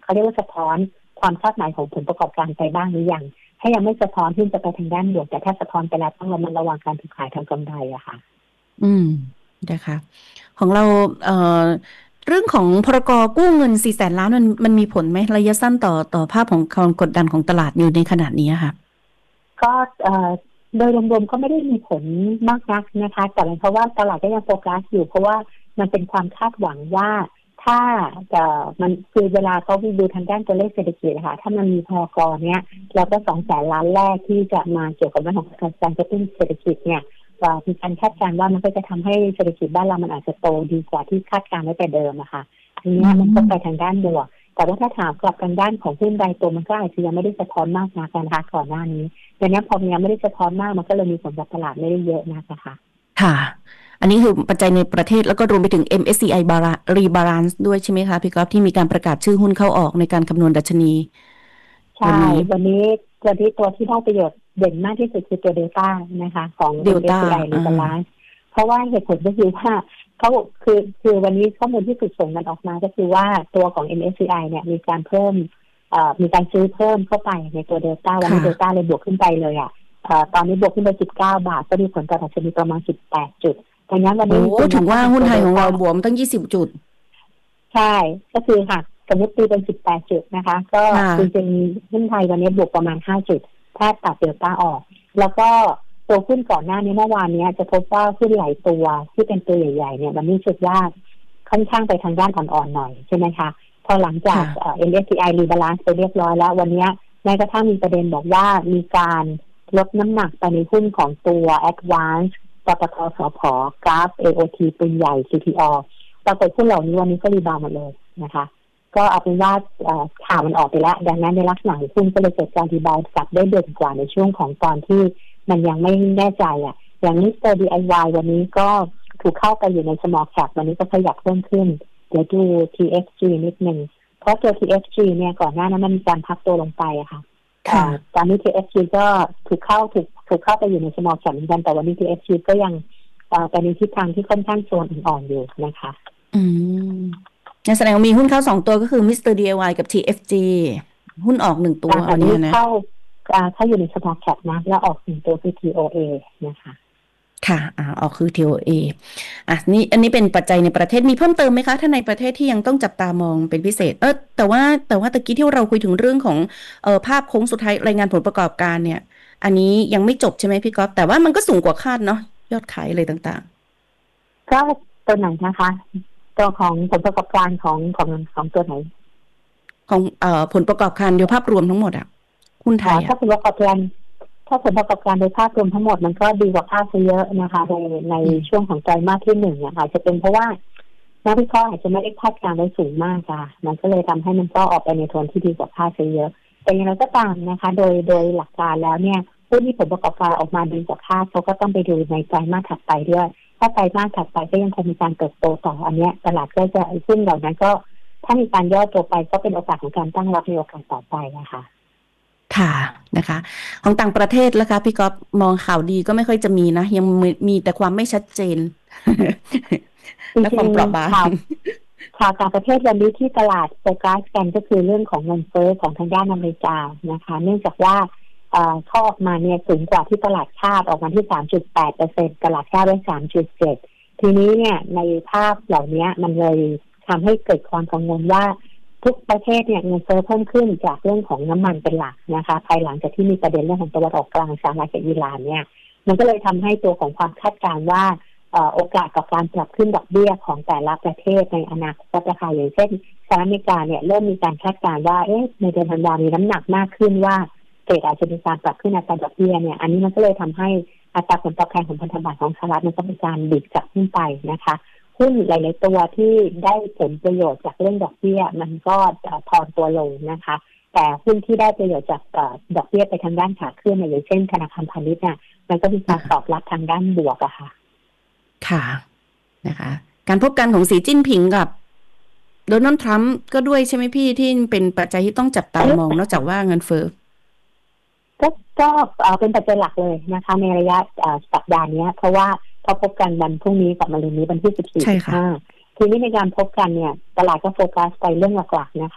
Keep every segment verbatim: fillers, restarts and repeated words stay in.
เขาเรียกว่าสะท้อนความคาดหมายของผลประกอบการไปบ้างหรือยังถ้ายังไม่สะท้อนหุ้นจะไปทางด้านบวกแต่ถ้าสะท้อนไปแล้วต้องระมัดระวังการถือขายทางกำไรอะค่ะอืมนะคะของเราเอ่อเรื่องของพรกกู้เงินสี่แสนล้านมันมันมีผลไหมระยะสั้นต่อต่อภาพของความกดดันของตลาดอยู่ในขณะนี้ค่ะก็เอ่อโดยรวมๆก็ไม่ได้มีผลมากนักนะคะแต่เป็นเพราะว่าตลาดก็ยังโฟกัสอยู่เพราะว่ามันเป็นความคาดหวังว่าถ้าจะมันคือเวลาเขาดูทางด้านตัวเลขเศรษฐกิจนะคะถ้ามันมีพอกรเนี้ยแล้วก็สองแสนล้านแรกที่จะมาเกี่ยวกับเรื่องของการกระตุ้นเศรษฐกิจเนี่ยมีการคาดการณ์ว่ามันก็จะทำให้เศรษฐกิจบ้านเรามันอาจจะโตดีกว่าที่คาดการณ์ไว้แต่เดิมอะค่ะอันนี้มันก็ไปทางด้านบวกแต่ว่าถ้าถามกลับกันด้านของหุ้นรายตัวมันก็อาจจะยังไม่ได้สะท้อนมากนักนะคะก่อนหน้านี้ดังนั้นพอมันยังไม่ได้สะท้อนมากมันก็เลยมีผลกับตลาดไม่ได้เยอะนักนะคะค่ะอันนี้คือปัจจัยในประเทศแล้วก็รวมไปถึง เอ็ม เอส ซี ไอ Rebalance ด้วยใช่ไหมคะพี่ก๊อฟที่มีการประกาศชื่อหุ้นเข้าออกในการคำนวณดัชนีใช่วันนี้ตัวที่ตัวที่ได้ประโยชน์เด่นมากที่สุดคือตัวเดลต้านะคะของเดลต้าเอ็ม เอส ซี ไอ Rebalance เพราะว่าเหตุผลก็คือว่าเขาคือคือวันนี้ข้อมูลที่สุดส่งกันออกมาก็คือว่าตัวของ เอ็ม เอส ซี ไอ เนี่ยมีการเพิ่มเอ่อมีการซื้อเพิ่มเข้าไปในตัวเดลต้าวันนี้เดลต้าเลยบวกขึ้นไปเลยอ่ะเอ่อตอนนี้บวกขึ้นไปสิบเก้าบาทก็มีผลต่อดัชนีประมาณสิบแปดจุดดังนั้นวันนี้ถึงว่าหุ้นไทยของเราบวกตั้งยี่สิบจุดใช่ก็คือค่ะสมมติตีเป็นสิบแปดจุดนะคะก็จริงๆหุ้นไทยวันนี้บวกประมาณห้าจุดถ้าตัดเดลต้าออกแล้วก็ตัวหุ้นก่อนหน้านี้เมื่อวานนี้จะพบว่าหุ้นหลายตัวที่เป็นตัวใหญ่ๆเนี่ยมันรู้สึกว่าค่อนข้างไปทางด้านอ่อนๆหน่อยใช่ไหมคะพอหลังจาก เอ็ม เอส ซี ไอ Rebalance ไปเรียบร้อยแล้ววันนี้แม้กระทั่งมีประเด็นบอกว่ามีการลดน้ำหนักไปในหุ้นของตัว Advance ปตท.สผ.กราฟ เอ โอ ที ปืนใหญ่ ซี ที อ ปรากฏหุ้นเหล่านี้วันนี้ก็รีบาวด์หมดเลยนะคะก็เอาเป็นว่าข่าวมันออกไปแล้วดังนั้นในลักษณะของหุ้นก็เลยเกิดการรีบาวด์กลับได้เด่นกว่าในช่วงของตอนที่มันยังไม่แน่ใจอ่ะอย่างมิสเตอร์ ดี ไอ วาย วันนี้ก็ถูกเข้าไปอยู่ใน small cap วันนี้ก็ขยับเพิ่มขึ้นเดี๋ยวดู ที เอ็กซ์ จี นิดนึงเพราะตัว ที เอ็กซ์ จี เนี่ยก่อนหน้านั้นมันมีการพักตัวลงไปอะค่ะตอนนี้ ที เอ็กซ์ จี ก็ถูกเข้าถูกถูกเข้าไปอยู่ใน small cap เหมือนกันแต่วันนี้ ที เอ็กซ์ จี ก็ยังไปในทิศทางที่ค่อนข้างโซนอ่อนอยู่นะคะอืมงั้นแสดงว่ามีหุ้นเข้าสองตัวก็คือมิสเตอร์ ดี ไอ วาย กับ ที เอฟ จี หุ้นออกหนึ่งตัวอันนี้นะเข้าเข้าอยู่ใน small cap นะแล้วออกหนึ่งตัวคือ ที โอ เอ นะคะค่ะอ่าออกคือ ที โอ เอ อ่ะนี่อันนี้เป็นปัจจัยในประเทศมีเพิ่มเติมไหมคะถ้าในประเทศที่ยังต้องจับตามองเป็นพิเศษเออแต่ว่าแต่ว่าตะกี้ที่เราคุยถึงเรื่องของเอ่อภาพโค้งสุดท้ายรายงานผลประกอบการเนี่ยอันนี้ยังไม่จบใช่ไหมพี่ก๊อฟแต่ว่ามันก็สูงกว่าคาดเนาะยอดขายอะไรต่างๆก็ตัวไหนนะคะตัวของผลประกอบการของของของตัวไหนของเอ่อผลประกอบการโดยภาพรวมทั้งหมดอ่ะหุ้นไทยถ้าผลประกอบการถ้าผลประกอบการโดยภาพรวมทั้งหมดมันก็ดีกว่าคาดเยอะนะคะในในช่วงของไตรมาสที่หนึ่งเนี่ยอาจจะเป็นเพราะว่านักวิเคราะห์อาจจะไม่ได้คาดการณ์ไว้สูงมากค่ะมันก็เลยทำให้มันก็ออกไปในโทนที่ดีกว่าคาดเยอะแต่อย่างไรก็ตามนะคะโดยโดยหลักการแล้วเนี่ยผู้ที่ผลประกอบการออกมาดีกว่าคาดเขาก็ต้องไปดูในไตรมาสถัดไปด้วยถ้าไตรมาสถัดไปก็ยังคงมีการเติบโตต่ออันนี้ตลาดก็จะซึ่งเหล่านั้นก็ถ้ามีการย่อตัวไปก็เป็นโอกาสของการตั้งรับในโอกาสต่อไปนะคะค่ะนะคะของต่างประเทศแล้วคะพี่ก๊อฟมองข่าวดีก็ไม่ค่อยจะมีนะยังมีแต่ความไม่ชัดเจนและความเปราะบางข่าวต่างประเทศวันนี้ที่ตลาดโฟกัสกันก็คือเรื่องของเงินเฟ้อของทางด้านอเมริกานะคะเนื่องจากว่าเข้าออกมาเนี่ยสูงกว่าที่ตลาดคาดออกมาที่ สามจุดแปดเปอร์เซ็นต์ ตลาดคาดไว้ สามจุดเจ็ด ทีนี้เนี่ยในภาพเหล่านี้มันเลยทำให้เกิดความกังวลว่าทุกประเทศเนี่ยเงินเฟ้อเพิ่มขึ้นจากเรื่องของน้ำมันเป็นหลักนะคะภายหลังจากที่มีประเด็นเรื่องของตะวันออกกลางสหรัฐกับอิหร่านเนี่ยมันก็เลยทำให้ตัวของความคาดการณ์ว่าโอกาสต่อการปรับขึ้นดอกเบี้ยของแต่ละประเทศในอนาคตนะคะอย่างเช่นสหรัฐอเมริกาเนี่ยเริ่มมีการคาดการณ์ว่าเอ๊ะในเดือนธันวาคมมีน้ำหนักมากขึ้นว่าเฟดอาจจะมีการปรับขึ้นอัตราดอกเบี้ยเนี่ยอันนี้มันก็เลยทำให้อัตราผลตอบแทนของพันธบัตรของสหรัฐมันก็มีการดิบกลับขึ้นไปนะคะหุ้นหลายๆตัวที่ได้ผลประโยชน์จากเรื่องดอกเบี้ยมันก็ถอนตัวลงนะคะแต่หุ้นที่ได้ประโยชน์จากดอกเบี้ยไปทางด้านขาขึ้นอย่างเช่นธนาคารพาณิชย์เนี่ยมันก็มีการตอบรับทางด้านบวกอะค่ะค่ะนะคะการพบกันของสีจิ้นผิงกับโดนัลด์ทรัมป์ก็ด้วยใช่ไหมพี่ที่เป็นปัจจัยที่ต้องจับตามองนอกจากว่าเงินเฟ้อก็ก็เป็นปัจจัยหลักเลยนะคะในระยะสัปดาห์นี้เพราะว่าเขาพบกันวันพรุ่งนี้กับมะรืนนี้วันที่สิบสี่ สิบห้าทีนี้ในการพบกันเนี่ยตลาดก็โฟกัสไปเรื่องหลักๆนะคะ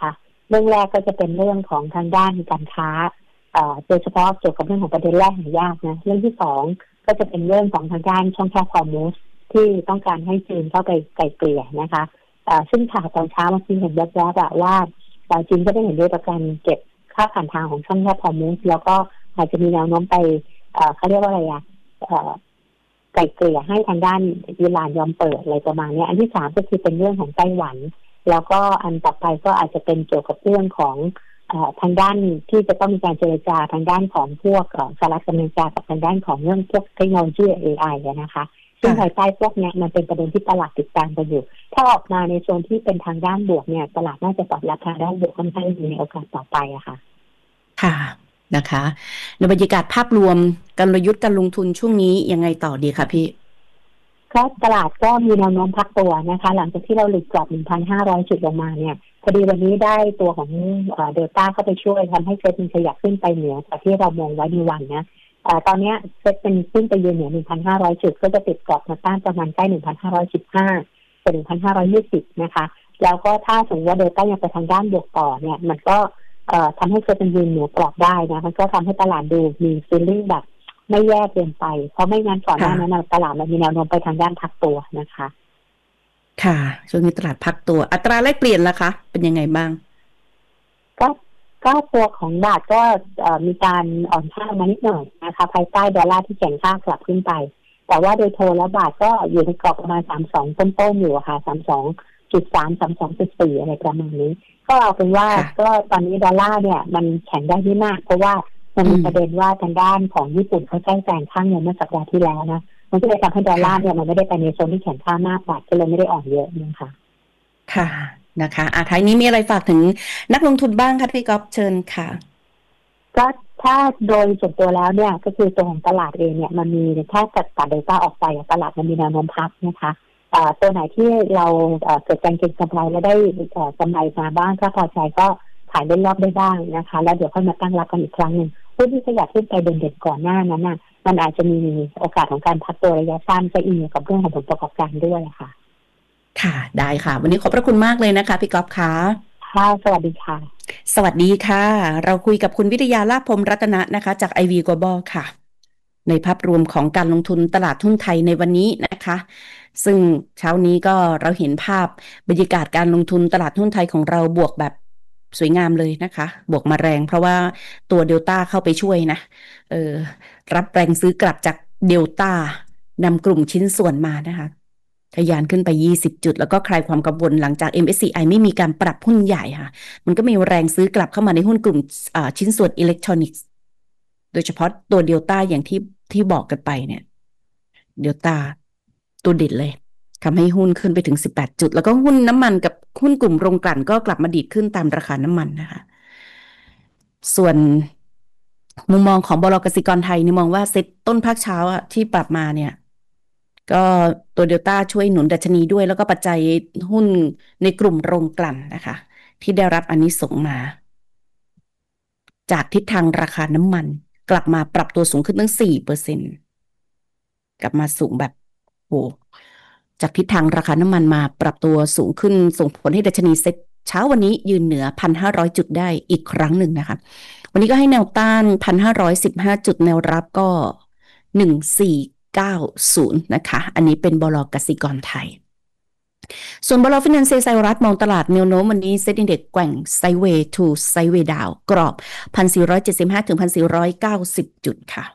เรื่องแรกก็จะเป็นเรื่องของทางด้านการค้าโดยเฉพาะเกี่ยวกับเรื่องของประเด็นแรกแห่งยากนะเรื่องที่สองก็จะเป็นเรื่องของทางด้านช่องแคบฮอร์โมสที่ต้องการให้จีนเข้าไปไกลเกลี่ยนะคะซึ่งข่าวตอนเช้าเมื่อกี้เห็นแวบๆว่าจีนก็ได้เห็นด้วยกับการเก็บค่าผ่านทางของช่องแคบฮอร์โมสแล้วก็อาจจะมีแนวโน้มไปเขาเรียกว่าอะไรอ่ะไกลเกลี่ยให้ทางด้านอิหร่านยอมเปิดอะไรประมาณนี้อันที่สามก็คือเป็นเรื่องของไต้หวันแล้วก็อันต่อไปก็อาจจะเป็นเกี่ยวกับเรื่องของทางด้านที่จะต้องมีการเจรจาทางด้านของพวกสหรัฐอเมริกากับทางด้านของเรื่องพวกเทคโนโลยี เอ ไอ นะคะซึ่งภายใต้พวกนี้มันเป็นประเด็นที่ตลาดติดตามกันอยู่ถ้าออกมาในโซนที่เป็นทางด้านบวกเนี่ยตลาดน่าจะตอบรับทางด้านบวกค่อนข้างดีในโอกาสต่อไปอะค่ะค่ะนะคะในบรรยากาศภาพรวมกลยุทธ์การลงทุนช่วงนี้ยังไงต่อดีคะพี่ก็ตลาดก็มีแนวโน้มพักตัวนะคะหลังจากที่เราหลุดกรอบ หนึ่งพันห้าร้อย จุดลงมาเนี่ยพอดีวันนี้ได้ตัวของเดลต้าเข้าไปช่วยทำให้เซ็ตมันขยับขึ้นไปเหนือจากที่เรามองไว้ในวันนะตอนนี้เซ็ตเป็นขึ้นไปยืนเหนือ หนึ่งพันห้าร้อย จุดก็จะติดกรอบมาต้านประมาณใกล้ หนึ่งพันห้าร้อยสิบห้า เป็น หนึ่งพันห้าร้อยยี่สิบ นะคะแล้วก็ถ้าสมมติว่าเดลต้ายังไปทางด้านบวกต่อเนี่ยมันก็ทำให้เซ็ตเป็นยืนเหนือกรอบได้นะมันก็ทำให้ตลาดดูมีฟีลลิ่งแบบไม่แย่เกินไปเพราะไม่งั้นก่อนหน้านั้นตลาดมันมีแนวโน้มไปทางด้านพักตัวนะคะค่ะช่วงนี้ตลาดพักตัวอัตราแลกเปลี่ยนล่ะคะเป็นยังไงบ้างก็ก็ตัวของบาทก็มีการอ่อนค่ามานิดหน่อยนะคะภายใต้ดอลลาร์ที่แข็งค่ากลับขึ้นไปแต่ว่าโดยโทแล้วบาทก็อยู่ในกรอบประมาณสามสิบสองต้นๆอยู่ค่ะสามสิบสองจุดสาม สามสิบสองจุดสี่อะไรประมาณนี้ก็เอาเป็นว่าก็ตอนนี้ดอลลาร์เนี่ยมันแข็งได้ไม่มากเพราะว่ามันมีประเด็นว่าทางด้านของญี่ปุ่นเขาแจ้งแซงค่าเงินเมื่อสัปดาห์ที่แล้วนะมันก็เลยทำให้ดอลลาร์เนี่ยมันไม่ได้ไปในโซนที่แข็งค่ามากบาทก็เลยไม่ได้อ่อนเยอะนะคะค่ะนะคะอ่ะท้ายนี้มีอะไรฝากถึงนักลงทุนบ้างคะพี่ก๊อฟเชิญค่ะก็ถ้าโดยส่วนตัวแล้วเนี่ยก็คือตัวของตลาดเองเนี่ยมันมีถ้าตัดตัดเดต้าออกไปตลาดมันมีแนวโน้มพักนะคะตัวไหนที่เราเกิดการเก็งกำไรแล้วได้กำไรมาบ้างถ้าพอใจก็ขายเล่นรอบได้บ้างนะคะแล้วเดี๋ยวค่อยมาตั้งรับกันอีกครั้งหนึ่งหุ้นที่ขยับขึ้นไปเด่นๆก่อนหน้านั้นน่ะมันอาจจะมีโอกาสของการพักตัวระยะสั้นจะอิงกับเรื่องของผลประกอบการด้วยค่ะค่ะได้ค่ะวันนี้ขอบพระคุณมากเลยนะคะพี่ก๊อฟค่ะค่ะสวัสดีค่ะสวัสดีค่ะเราคุยกับคุณวิทยาลาภพรหมรัตนะนะคะจาก ไอ วี Global ค่ะในภาพรวมของการลงทุนตลาดหุ้นไทยในวันนี้นะคะซึ่งเช้านี้ก็เราเห็นภาพบรรยากาศการลงทุนตลาดหุ้นไทยของเราบวกแบบสวยงามเลยนะคะบวกมาแรงเพราะว่าตัวเดลต้าเข้าไปช่วยนะเออรับแรงซื้อกลับจากเดลต้านำกลุ่มชิ้นส่วนมานะคะทะยานขึ้นไปยี่สิบจุดแล้วก็คลายความกังวลหลังจาก เอ็ม เอส ซี ไอ ไม่มีการปรับหุ้นใหญ่ค่ะมันก็มีแรงซื้อกลับเข้ามาในหุ้นกลุ่มชิ้นส่วนอิเล็กทรอนิกส์โดยเฉพาะตัวเดลต้าอย่างที่ที่บอกกันไปเนี่ยเดลต้าตัวเด่นเลยทำให้หุ้นขึ้นไปถึงสิบแปดจุดแล้วก็หุ้นน้ำมันกับหุ้นกลุ่มโรงกลั่นก็กลับมาดีดขึ้นตามราคาน้ำมันนะคะส่วนมุมมองของบล.กสิกรไทยนี่มองว่าเซ็ตต้นภาคเช้าอะที่ปรับมาเนี่ยก็ตัวเดลต้าช่วยหนุนดัชนีด้วยแล้วก็ปัจจัยหุ้นในกลุ่มโรงกลั่นนะคะที่ได้รับอานิสงส์มาจากทิศทางราคาน้ำมันกลับมาปรับตัวสูงขึ้นตั้ง สี่เปอร์เซ็นต์ กลับมาสูงแบบโหจากทิศทางราคาน้ำมันมาปรับตัวสูงขึ้นส่งผลให้ดัชนีเซ็ตเช้าวันนี้ยืนเหนือ หนึ่งพันห้าร้อย จุดได้อีกครั้งหนึ่งนะคะวันนี้ก็ให้แนวต้าน หนึ่งพันห้าร้อยสิบห้า จุดแนวรับก็หนึ่งพันสี่ร้อยเก้าสิบนะคะอันนี้เป็นบล.กสิกรไทยส่วนบล.ฟินแลนเซียไซรัสมองตลาดแนวโน้มวันนี้เซ็ตอินเด็กซ์แกว่งไซด์เวย์ทูไซด์เวย์ดาวกรอบ หนึ่งพันสี่ร้อยเจ็ดสิบห้า ถึง หนึ่งพันสี่ร้อยเก้าสิบ จุดค่ะ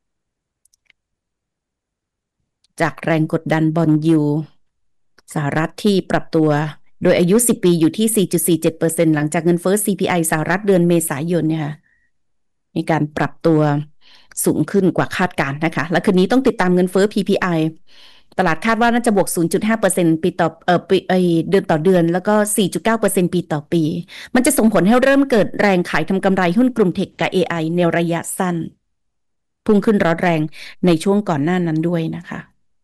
จากแรงกดดันบอนด์ยิลด์สหรัฐที่ปรับตัวโดยอายุสิบปีอยู่ที่ สี่จุดสี่เจ็ดเปอร์เซ็นต์ หลังจากเงินเฟ้อ ซี พี ไอ สหรัฐเดือนเมษายนเนี่ยมีการปรับตัวสูงขึ้นกว่าคาดการณ์นะคะและคืนนี้ต้องติดตามเงินเฟ้อ พี พี ไอ ตลาดคาดว่าน่าจะบวก ศูนย์จุดห้าเปอร์เซ็นต์ ปีต่อเอ่อปีเอ่อเดือนต่อเดือนแล้วก็ สี่จุดเก้าเปอร์เซ็นต์ ปีต่อปีมันจะส่งผลให้เริ่มเกิดแรงขายทำกำไรหุ้นกลุ่มเทคกับ เอ ไอ ในระยะสั้นพุ่งขึ้นร้อนแรงในช่วงก่อนหน้านั้นด้วยนะคะ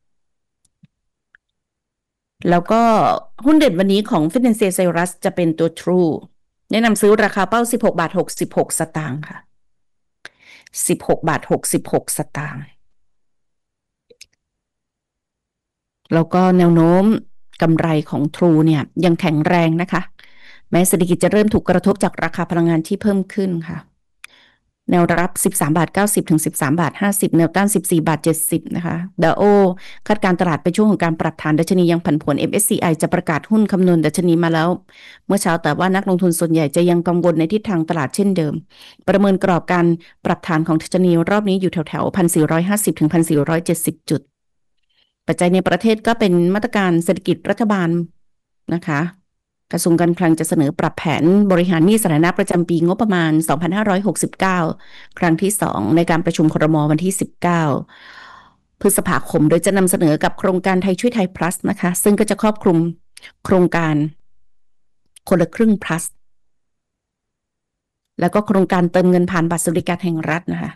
แล้วก็หุ้นเด่นวันนี้ของ Financial Cyrus จะเป็นตัว True แนะนำซื้อราคาเป้าสิบหกบาทหกสิบหกสตางค์ค่ะสิบหกบาทหกสิบหกสตางค์แล้วก็แนวโน้มกำไรของ True เนี่ยยังแข็งแรงนะคะแม้เศรษฐกิจจะเริ่มถูกกระทบจากราคาพลังงานที่เพิ่มขึ้นค่ะแนวรับสิบสามบาทเก้าสิบถึงสิบสามบาทห้าสิบแนวต้านสิบสี่บาทเจ็ดสิบนะคะดาวโอคาดการตลาดเป็นช่วงของการปรับฐานดัชนียังผันผวน เอ็ม เอส ซี ไอ จะประกาศหุ้นคำนวณดัชนีมาแล้วเมื่อเช้าแต่ว่านักลงทุนส่วนใหญ่จะยังกังวลในทิศทางตลาดเช่นเดิมประเมินกรอบการปรับฐานของดัชนีรอบนี้อยู่แถวๆ หนึ่งพันสี่ร้อยห้าสิบ ถึง หนึ่งพันสี่ร้อยเจ็ดสิบ จุดปัจจัยในประเทศก็เป็นมาตรการเศรษฐกิจรัฐบาลนะคะกระทรวงการคลังจะเสนอปรับแผนบริหารหนี้สาธารณะประจำปีงบประมาณสองพันห้าร้อยหกสิบเก้าครั้งที่สองในการประชุมครม.วันที่สิบเก้าพฤษภาคมโดยจะนำเสนอกับโครงการไทยช่วยไทย plus นะคะซึ่งก็จะครอบคลุมโครงการคนละครึ่ง plus แล้วก็โครงการเติมเงินผ่านบัตรสวัสดิการแห่งรัฐนะคะ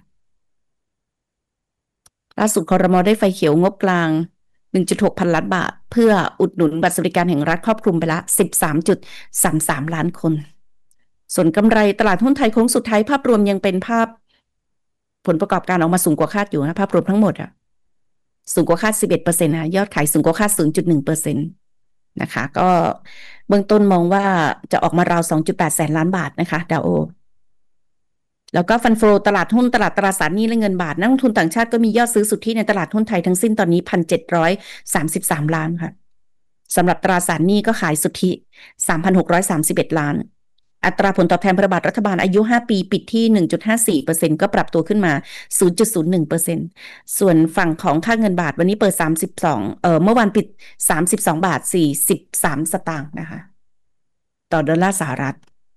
ล่าสุดครม.ได้ไฟเขียวงบกลาง หนึ่งจุดหก พันล้านบาทเพื่ออุดหนุนบัตรสวัสดิการแห่งรัฐครอบคลุมไปละ สิบสามจุดสามสาม ล้านคนส่วนกำไรตลาดหุ้นไทยโค้งสุดท้ายภาพรวมยังเป็นภาพผลประกอบการออกมาสูงกว่าคาดอยู่นะภาพรวมทั้งหมดอะสูงกว่าคาด สิบเอ็ดเปอร์เซ็นต์ นะยอดขายสูงกว่าคาด ศูนย์จุดหนึ่งเปอร์เซ็นต์ นะคะก็เบื้องต้นมองว่าจะออกมาราว สองจุดแปด แสนล้านบาทนะคะดาวโอแล้วก็ฟันโฟลตลาดหุ้นตลาดตราสารหนี้และเงินบาทนักลงทุนต่างชาติก็มียอดซื้อสุทธิในตลาดหุ้นไทยทั้งสิ้นตอนนี้ หนึ่งพันเจ็ดร้อยสามสิบสาม ล้านค่ะสำหรับตราสารหนี้ก็ขายสุทธิ สามพันหกร้อยสามสิบเอ็ด ล้านอัตราผลตอบแทนพันธบัตรรัฐบาลอายุห้าปีปิดที่ หนึ่งจุดห้าสี่เปอร์เซ็นต์ ก็ปรับตัวขึ้นมา ศูนย์จุดศูนย์หนึ่งเปอร์เซ็นต์ ส่วนฝั่งของค่าเงินบาทวันนี้เปิดสามสิบสองเอ่อเมื่อวานปิดสามสิบสองบาทสี่สิบสามสตางค์นะคะต่อดอลลาร์สหรัฐ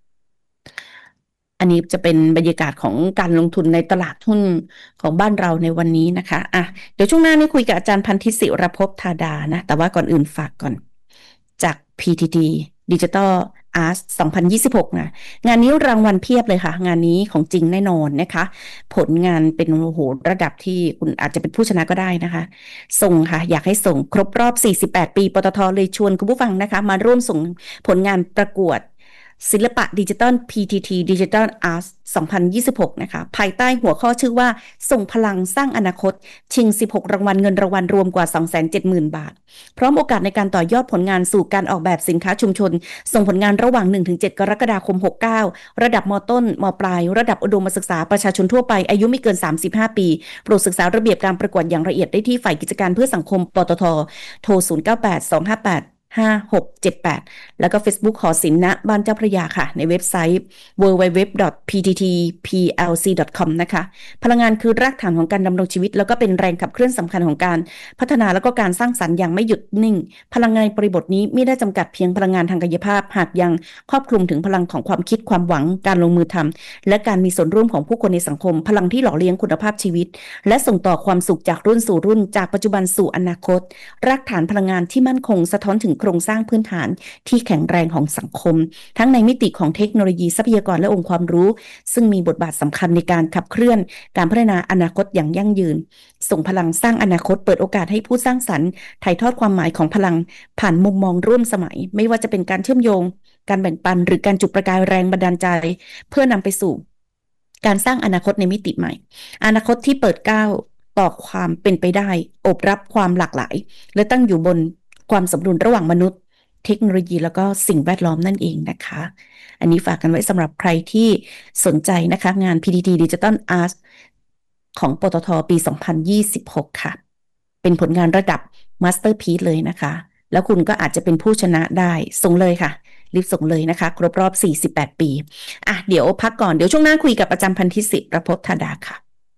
อันนี้จะเป็นบรรยากาศของการลงทุนในตลาดหุ้นของบ้านเราในวันนี้นะคะอ่ะเดี๋ยวช่วงหน้านี่คุยกับอาจารย์พันธิศิรภพธาดานะแต่ว่าก่อนอื่นฝากก่อนจาก พี ที ที Digital Arts สองพันยี่สิบหกนะงานนี้รางวัลเพียบเลยค่ะงานนี้ของจริงแน่นอนนะคะผลงานเป็นโอ้โหระดับที่คุณอาจจะเป็นผู้ชนะก็ได้นะคะส่งค่ะอยากให้ส่งครบรอบสี่สิบแปดปีปตทเลยชวนคุณผู้ฟังนะคะมาร่วมส่งผลงานประกวดศิลปะดิจิตอล พี ที ที Digital Arts สองพันยี่สิบหกนะคะภายใต้หัวข้อชื่อว่าส่งพลังสร้างอนาคตชิงสิบหกรางวัลเงินรางวัลรวมกว่า สองแสนเจ็ดหมื่น บาทพร้อมโอกาสในการต่อยอดผลงานสู่การออกแบบสินค้าชุมชนส่งผลงานระหว่าง หนึ่งถึงเจ็ด กรกฎาคมหกสิบเก้าระดับม.ต้นม.ปลายระดับอุดมศึกษาประชาชนทั่วไปอายุไม่เกินสามสิบห้าปีโปรดศึกษาระเบียบการประกวดอย่างละเอียดได้ที่ฝ่ายกิจการเพื่อสังคมปตทโทรศูนย์ เก้า แปด สอง ห้า แปดห้า หก เจ็ด แปดแล้วก็ Facebook หอศิลป์ณบ้านเจ้าพระยาค่ะในเว็บไซต์ ดับเบิลยู ดับเบิลยู ดับเบิลยู ดอท พี ที ที พี แอล ซี ดอท คอม นะคะพลังงานคือรากฐานของการดำรงชีวิตแล้วก็เป็นแรงขับเคลื่อนสำคัญของการพัฒนาแล้วก็การสร้างสรรค์อย่างไม่หยุดนิ่งพลังงานในบริบทนี้ไม่ได้จำกัดเพียงพลังงานทางกายภาพหากยังครอบคลุมถึงพลังของความคิดความหวังการลงมือทำและการมีส่วนร่วมของผู้คนในสังคมพลังที่หล่อเลี้ยงคุณภาพชีวิตและส่งต่อความสุขจากรุ่นสู่รุ่นจากปัจจุบันสู่อนาคตรากฐานพลังงานที่มั่นคงสะท้อนถึงโครงสร้างพื้นฐานที่แข็งแรงของสังคมทั้งในมิติของเทคโนโลยีทรัพยากรและองค์ความรู้ซึ่งมีบทบาทสำคัญในการขับเคลื่อนการพัฒนาอนาคตอย่างยั่งยืนส่งพลังสร้างอนาคตเปิดโอกาสให้ผู้สร้างสรรค์ถ่ายทอดความหมายของพลังผ่านมุมมองร่วมสมัยไม่ว่าจะเป็นการเชื่อมโยงการแบ่งปันหรือการจุดประกายแรงบันดาลใจเพื่อนำไปสู่การสร้างอนาคตในมิติใหม่อนาคตที่เปิดก้าวต่อความเป็นไปได้โอบรับความหลากหลายและตั้งอยู่บนความสมดุลระหว่างมนุษย์เทคโนโลยีแล้วก็สิ่งแวดล้อมนั่นเองนะคะอันนี้ฝากกันไว้สำหรับใครที่สนใจนะคะงาน พี ที ที Digital Arts ของปตทปีสองพันยี่สิบหกค่ะเป็นผลงานระดับ Masterpiece เลยนะคะแล้วคุณก็อาจจะเป็นผู้ชนะได้ส่งเลยค่ะรีบส่งเลยนะคะครบรอบสี่สิบแปดปีอ่ะเดี๋ยวพักก่อนเดี๋ยวช่วงหน้าคุยกับอาจารย์พันธิศิรภพธาดาค่ะ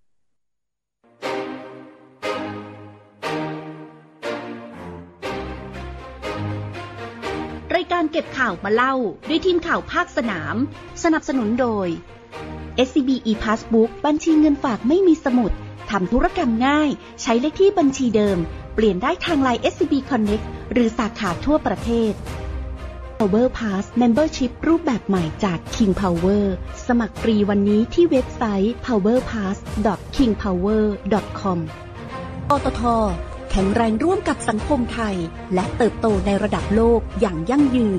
รายการเก็บข่าวมาเล่าด้วยทีมข่าวภาคสนามสนับสนุนโดย เอส ซี บี e-Passbook บัญชีเงินฝากไม่มีสมุดทำธุรกรรมง่ายใช้เลขที่บัญชีเดิมเปลี่ยนได้ทาง ไลน์ เอส ซี บี Connect หรือสาขาทั่วประเทศ Power Pass Membership รูปแบบใหม่จาก King Power สมัครฟรีวันนี้ที่เว็บไซต์ พาวเวอร์พาส ดอท คิงพาวเวอร์ ดอท คอม ปตท.แข็งแรงร่วมกับสังคมไทยและเติบโตในระดับโลกอย่างยั่งยืน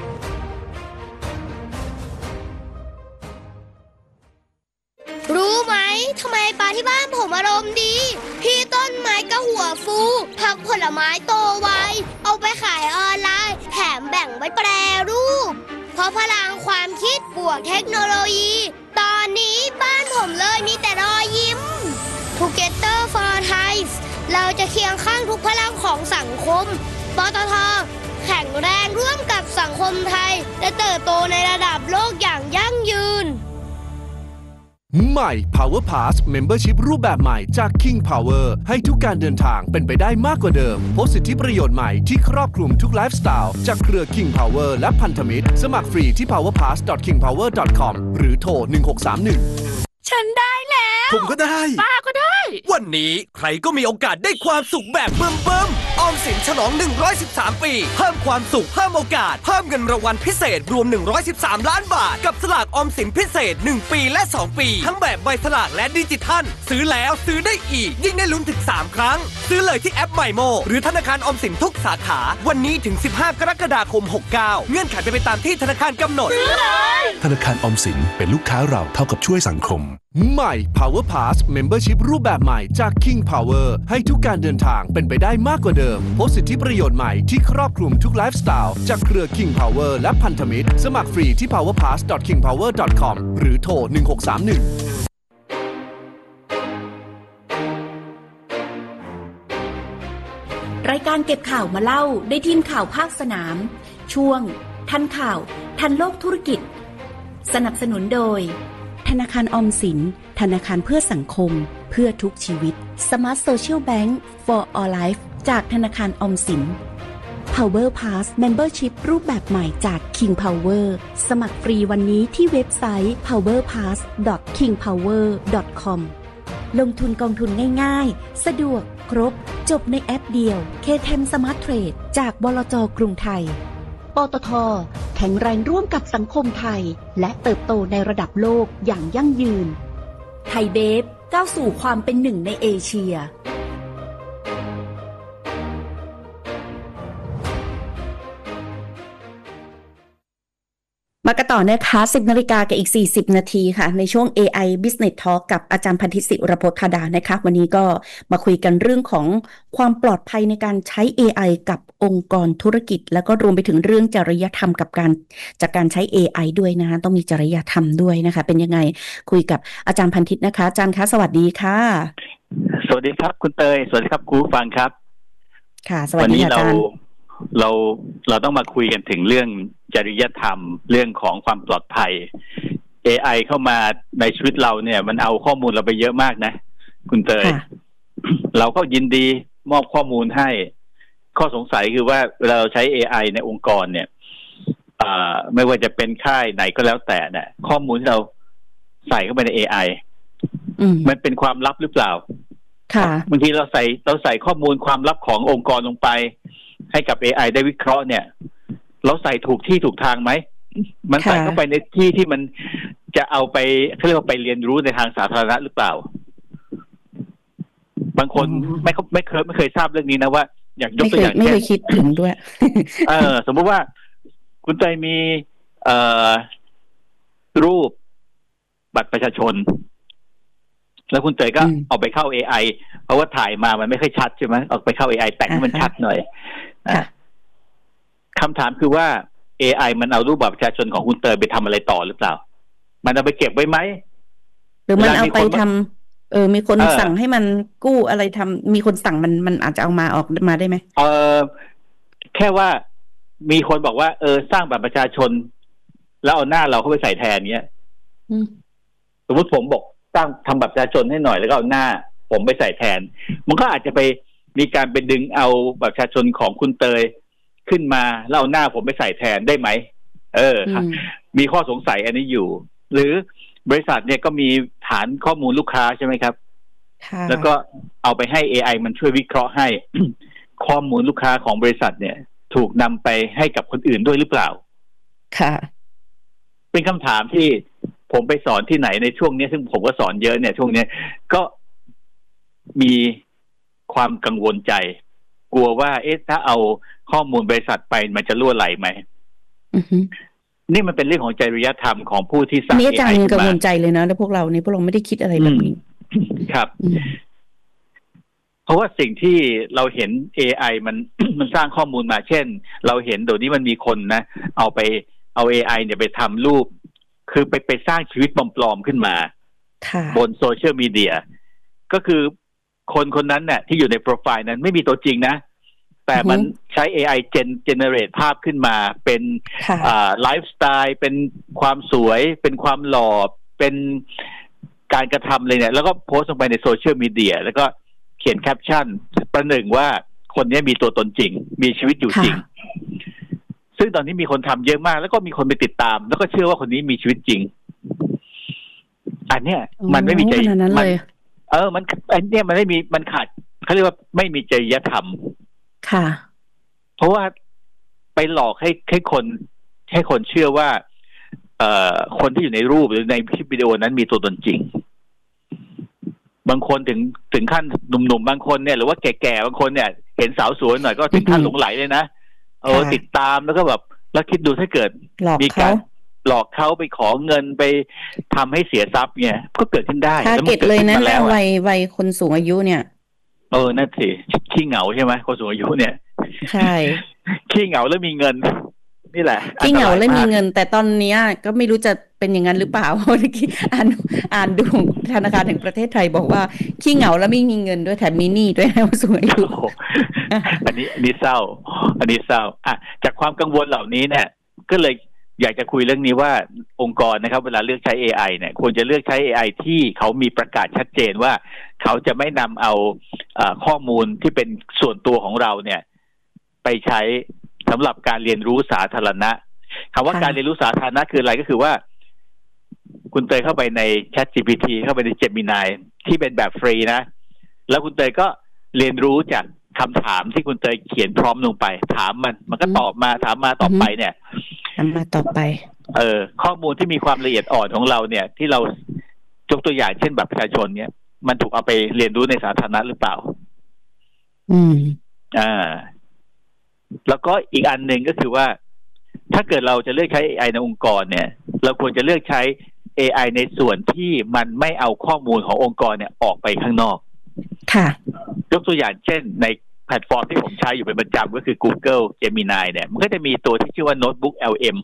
รู้ไหมทำไมปลาที่บ้านผมอารมณ์ดีพี่ต้นไม้ก็หัวฟูผักผลไม้โตไวเอาไปขายออนไลน์แถมแบ่งไว้แปรรูปเพราะพลังความคิดบวกเทคโนโลยีตอนนี้บ้านผมเลยมีแต่รอยยิ้ม Together for Thai เราจะเคียงข้างทุกพลังของสังคมปตท.แข็งแรงร่วมกับสังคมไทยและเติบโตในระดับโลกอย่างยั่งยืนใหม่ Power Pass Membership รูปแบบใหม่จาก King Power ให้ทุกการเดินทางเป็นไปได้มากกว่าเดิมพบสิทธิประโยชน์ใหม่ที่ครอบคลุมทุกไลฟ์สไตล์จากเครือ King Power และพันธมิตรสมัครฟรีที่ พาวเวอร์พาส ดอท คิงพาวเวอร์ ดอท คอม หรือโทรหนึ่งหกสามหนึ่งฉันได้แล้วผมก็ได้ป้าก็ได้วันนี้ใครก็มีโอกาสได้ความสุขแบบเบิ่มๆออมสินฉลองหนึ่งร้อยสิบสามปีเพิ่มความสุขเพิ่มโอกาสเพิ่มเงินรางวัลพิเศษรวมหนึ่งร้อยสิบสามล้านบาทกับสลากออมสินพิเศษหนึ่งปีและสองปีทั้งแบบใบสลากและดิจิทัลซื้อแล้วซื้อได้อีกยิ่งได้ลุ้นถึงสามครั้งซื้อเลยที่แอป ไมโม หรือธนาคารออมสินทุกสาขาวันนี้ถึงสิบห้ากรกฎาคมหกเก้าเงื่อนไขเป็นไปตามที่ธนาคารกำหนดซื้อเลยธนาคารออมสินเป็นลูกค้าเราเท่ากับช่วยสังคมใหม่ Power Pass Membership รูปแบบใหม่จาก King Power ให้ทุกการเดินทางเป็นไปได้มากกว่าเดิมพบสิทธิประโยชน์ใหม่ที่ครอบคลุมทุกไลฟ์สไตล์จากเครือ King Power และพันธมิตรสมัครฟรีที่ พาวเวอร์พาส ดอท คิงพาวเวอร์ ดอท คอม หรือโทรหนึ่งหกสามหนึ่งรายการเก็บข่าวมาเล่าได้ทีมข่าวภาคสนามช่วงทันข่าวทันโลกธุรกิจสนับสนุนโดยธนาคารออมสินธนาคารเพื่อสังคมเพื่อทุกชีวิต Smart Social Bank for All Life จากธนาคารออมสิน Power Pass Membership รูปแบบใหม่จาก King Power สมัครฟรีวันนี้ที่เว็บไซต์ พาวเวอร์พาส ดอท คิงพาวเวอร์ ดอท คอม ลงทุนกองทุนง่ายๆสะดวกครบจบในแอปเดียว เค เท็น Smart Trade จากบลจ.กรุงไทยปตท.แข็งแรงร่วมกับสังคมไทยและเติบโตในระดับโลกอย่างยั่งยืนไทยเบฟก้าวสู่ความเป็นหนึ่งในเอเชียมากันต่อนะคะสิบนาฬิกากับอีกสี่สิบนาทีค่ะในช่วง เอ ไอ Business Talk กับอาจารย์พันธิศิรพธาดานะคะวันนี้ก็มาคุยกันเรื่องของความปลอดภัยในการใช้ เอ ไอ กับองค์กรธุรกิจแล้วก็รวมไปถึงเรื่องจริยธรรมกับการจากการใช้ เอ ไอ ด้วยนะคะต้องมีจริยธรรมด้วยนะคะเป็นยังไงคุยกับอาจารย์พันธินะคะอาจารย์คะสวัสดีค่ะสวัสดีครับคุณเตยสวัสดีครับคุณฟังครับค่ะสวัสดีอาจารย์เราเราต้องมาคุยกันถึงเรื่องจริยธรรมเรื่องของความปลอดภัย เอ ไอ เข้ามาในชีวิตเราเนี่ยมันเอาข้อมูลเราไปเยอะมากนะคุณเตยเราก็ยินดีมอบข้อมูลให้ข้อสงสัยคือว่าเวลาเราใช้ เอ ไอ ในองค์กรเนี่ยไม่ว่าจะเป็นค่ายไหนก็แล้วแต่เนี่ยข้อมูลที่เราใส่เข้าไปใน เอ ไอ มันเป็นความลับหรือเปล่าบางทีเราใส่เราใส่ข้อมูลความลับขององค์กรลงไปให้กับ เอ ไอ ได้วิเคราะห์เนี่ยเราใส่ถูกที่ถูกทางไหมมันใส่เข้าไปในที่ที่มันจะเอาไปเขาเรียกว่าไปเรียนรู้ในทางสาธารณะหรือเปล่าบางคนไม่ไม่เคยไม่เคยทราบเรื่องนี้นะว่าอยากยกตัวอย่างไม่เคยคิดถึงด้วยเออสมมติว่าคุณใจมีเอ่อรูปบัตรประชาชนแล้วคุณเตยก็เอาไปเข้า เอ ไอ เพราะว่าถ่ายมามันไม่ค่อยชัดใช่ไหมเอาไปเข้า เอ ไอ แต่งให้มันชัดหน่อยคำถามคือว่า เอ ไอ มันเอารูปบัตรประชาชนของคุณเตยไปทำอะไรต่อหรือเปล่ามันเอาไปเก็บไว้ไหมหรือมันเอาไปทำเออมีคนสั่งให้มันกู้อะไรทำมีคนสั่งมันมันอาจจะเอามาออกมาได้ไหมเออแค่ว่ามีคนบอกว่าเออสร้างบัตรประชาชนแล้วเอาหน้าเราเข้าไปใส่แทนเนี้ยสมมติผมบอกสร้างทำบัตรประชาชนให้หน่อยแล้วก็เอาหน้าผมไปใส่แทนมันก็อาจจะไปมีการไปดึงเอาบัตรประชาชนของคุณเตยขึ้นมาแล้วเอาหน้าผมไปใส่แทนได้ไหมเออครับมีข้อสงสัยอันนี้อยู่หรือบริษัทเนี่ยก็มีฐานข้อมูลลูกค้าใช่ไหมครับแล้วก็เอาไปให้ เอ ไอ มันช่วยวิเคราะห์ให้ ข้อมูลลูกค้าของบริษัทเนี่ยถูกนำไปให้กับคนอื่นด้วยหรือเปล่าค่ะเป็นคำถามที่ผมไปสอนที่ไหนในช่วงนี้ซึ่งผมก็สอนเยอะเนี่ยช่วงนี้ก็มีความกังวลใจกลัวว่าเอ๊ะถ้าเอาข้อมูลบริษัทไปมันจะล่วไหลไหมนี่มันเป็นเรื่องของจริยธรรมของผู้ที่สร้างนี่อาจารย์กังวลใจเลยนะแล้วพวกเรานี่พวกเราไม่ได้คิดอะไรแบบนี้ครับเพราะว่าสิ่งที่เราเห็น เอ ไอ มัน มันสร้างข้อมูลมาเช่นเราเห็นเดี๋ยวนี้มันมีคนนะเอาไปเอา เอ ไอ เนี่ยไปทำรูปคือไปไปสร้างชีวิตปลอมๆขึ้นมาบนโซเชียลมีเดียก็คือคนคนนั้นเนี่ยที่อยู่ในโปรไฟล์นั้นไม่มีตัวจริงนะแต่มันใช้ เอ ไอ เจนเจเนเรตภาพขึ้นมาเป็นอ่าไลฟ์สไตล์เป็นความสวยเป็นความหล่อเป็นการกระทำเลยเนี่ยแล้วก็โพสต์ลงไปในโซเชียลมีเดียแล้วก็เขียนแคปชั่นประหนึ่งว่าคนนี้มีตัวตนจริงมีชีวิตอยู่จริงซึ่งตอนนี้มีคนทำเยอะมากแล้วก็มีคนไปติดตามแล้วก็เชื่อว่าคนนี้มีชีวิตจริงอันเนี้ยมันไม่มีใจมันเออมันอันเนี้ยมันไม่มีมันขาดเขาเรียกว่าไม่มีจริยธรรมค่ะเพราะว่าไปหลอกให้ให้คนให้คนเชื่อว่าเอ่อคนที่อยู่ในรูปหรือในคลิปวิดีโอนั้นมีตัวตนจริงบางคนถึงถึงขั้นหนุ่มๆบางคนเนี่ยหรือว่าแก่ๆบางคนเนี่ยเห็นสาวสวยหน่อยก็ถึงขั้นหลงไหลเลยนะเออติดตามแล้วก็แบบแล้วคิดดูถ้าเกิดมีการหลอกเขาไปขอเงินไปทำให้เสียทรัพย์เนี่ยก็เกิดขึ้นได้แล้วมันเกิดเลยนะแล้ววัยวัยคนสูงอายุเนี่ยเออนั่นสิขี้เหงาใช่ไหมคนสูงอายุเนี่ยใช่ขี้เหงาแล้วมีเงินนี่แหละขี้เหงาแล้วมีเงินแต่ตอนนี้ก็ไม่รู้จะเป็นอย่างนั้นหรือเปล่าเมื่อกี้อ่านอ่านดูธนาคารแห่งประเทศไทยบอกว่าขี้เหงาแล้วไม่มีเงินด้วยแถมมีหนี้ด้วยนะสูงอายุอันนี้อันนี้เศร้าอันนี้เศร้าอ่ะจากความกังวลเหล่านี้เนี่ยก็เลยอยากจะคุยเรื่องนี้ว่าองค์กรนะครับเวลาเลือกใช้ เอ ไอ เนี่ยควรจะเลือกใช้ เอ ไอ ที่เขามีประกาศชัดเจนว่าเขาจะไม่นำเอาเอ่อข้อมูลที่เป็นส่วนตัวของเราเนี่ยไปใช้สำหรับการเรียนรู้สาธารณะคำว่าการเรียนรู้สาธารณะคืออะไรก็คือว่าคุณเตยเข้าไปใน Chat จี พี ที เข้าไปใน Gemini ที่เป็นแบบฟรีนะแล้วคุณเตยก็เรียนรู้จากคำถามที่คุณเตยเขียนพร้อมลงไปถามมันมันก็ตอบมาถามมาตอบไปเนี่ยถามมาตอบไปเออข้อมูลที่มีความละเอียดอ่อนของเราเนี่ยที่เรายกตัวอย่างเช่นบัตรประชาชนเนี่ยมันถูกเอาไปเรียนรู้ในสาธารณะหรือเปล่าอืมอ่าแล้วก็อีกอันหนึ่งก็คือว่าถ้าเกิดเราจะเลือกใช้ เอ ไอ ในองค์กรเนี่ยเราควรจะเลือกใช้ เอ ไอ ในส่วนที่มันไม่เอาข้อมูลขององค์กรเนี่ยออกไปข้างนอกค่ะยกตัวอย่างเช่นในแพลตฟอร์มที่ผมใช้อยู่เป็นประจำก็คือ Google Gemini เนี่ยมันก็จะมีตัวที่ชื่อว่า Notebook แอล เอ็ม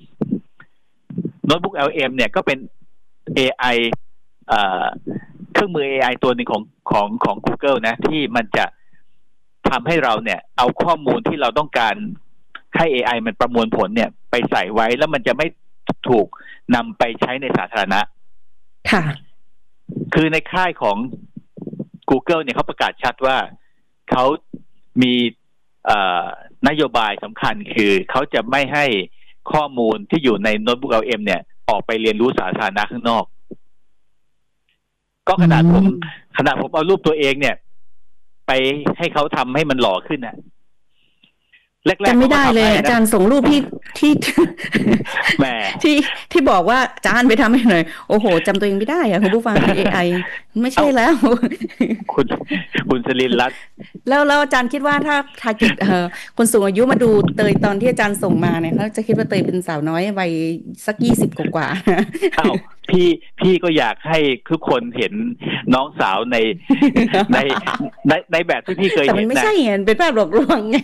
Notebook แอล เอ็ม เนี่ยก็เป็น เอ ไอ เอ่อเครื่องมือ เอ ไอ ตัวหนึ่งของของของ Google นะที่มันจะทำให้เราเนี่ยเอาข้อมูลที่เราต้องการให้ เอ ไอ มันประมวลผลเนี่ยไปใส่ไว้แล้วมันจะไม่ถูกนำไปใช้ในสาธารณะค่ะคือในค่ายของ Google เนี่ยเขาประกาศชัดว่าเขามีนโยบายสำคัญคือเขาจะไม่ให้ข้อมูลที่อยู่ใน Notebook แอล เอ็ม เนี่ยออกไปเรียนรู้สาธารณะข้างนอกก็ขนาดผมขนาดผมเอารูปตัวเองเนี่ยไปให้เขาทำให้มันหล่อขึ้นน่ะแรกๆจะไม่ได้เลยอาจารย์ส่งรูปที่ที่แหมที่ที่บอกว่าอาจารย์ไปทำให้หน่อยโอ้โหจำตัวเองไม่ได้อะคุณผู้ฟัง เอ ไอ ไม่ใช่แล้วคุณคุณสลินรัตน์แล้วแล้วอาจารย์คิดว่าถ้าทาร์เก็ตเอ่อคนสูงอายุมาดูเตยตอนที่อาจารย์ส่งมาเนี่ยเขาจะคิดว่าเตยเป็นสาวน้อยวัยสักยี่สิบกว่าๆอ้าวพี่พี่ก็อยากให้ทุกคนเห็นน้องสาวในในในในแบบที่พี่เคยเห็นนะแต่มันไม่ใช่ไงเป็นภาพหลอกลวงไง